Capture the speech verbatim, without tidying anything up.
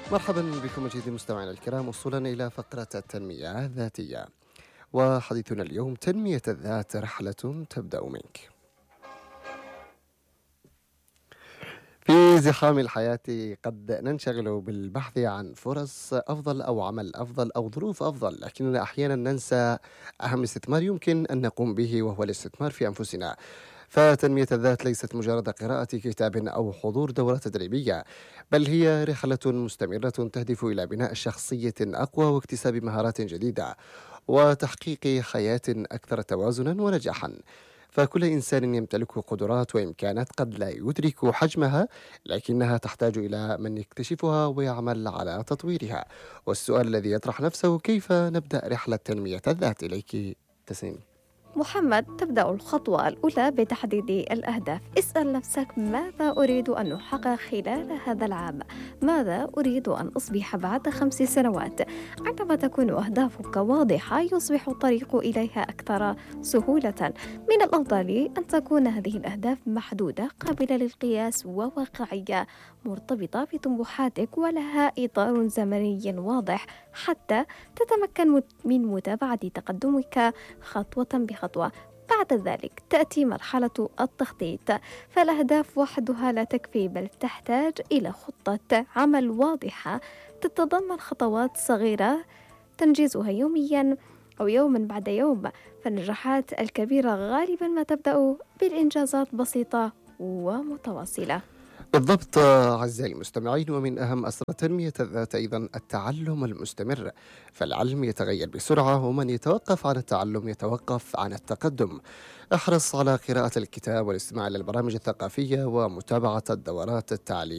مرحبا بكم مجيد مستمعينا الكرام، وصولا إلى فقرة التنمية الذاتية. وحديثنا اليوم: تنمية الذات رحلة تبدأ منك. في زحام الحياة قد ننشغل بالبحث عن فرص أفضل أو عمل أفضل أو ظروف أفضل، لكننا أحيانا ننسى أهم استثمار يمكن أن نقوم به، وهو الاستثمار في أنفسنا. فتنمية الذات ليست مجرد قراءة كتاب أو حضور دورة تدريبية، بل هي رحلة مستمرة تهدف إلى بناء شخصية أقوى واكتساب مهارات جديدة وتحقيق حياة أكثر توازنا ونجاحا. فكل إنسان يمتلك قدرات وإمكانات قد لا يدرك حجمها، لكنها تحتاج إلى من يكتشفها ويعمل على تطويرها. والسؤال الذي يطرح نفسه: كيف نبدأ رحلة تنمية الذات؟ إليك تسنيم. محمد، تبدأ الخطوة الأولى بتحديد الأهداف. اسأل نفسك: ماذا أريد أن أحقق خلال هذا العام؟ ماذا أريد أن أصبح بعد خمس سنوات؟ عندما تكون أهدافك واضحة يصبح الطريق إليها أكثر سهولة. من الأفضل أن تكون هذه الأهداف محدودة، قابلة للقياس وواقعية، مرتبطة بطموحاتك ولها إطار زمني واضح حتى تتمكن من متابعة تقدمك خطوة بخطوة. بعد ذلك تأتي مرحلة التخطيط، فالأهداف وحدها لا تكفي، بل تحتاج إلى خطة عمل واضحة تتضمن خطوات صغيرة تنجزها يوميا أو يوما بعد يوم. فالنجاحات الكبيرة غالبا ما تبدأ بالإنجازات بسيطة ومتواصلة. بالضبط أعزائي المستمعين، ومن أهم أسرار تنمية الذات أيضا التعلم المستمر. فالعلم يتغير بسرعة، ومن يتوقف عن التعلم يتوقف عن التقدم. احرص على قراءة الكتاب والاستماع إلى البرامج الثقافية ومتابعة الدورات التعليمية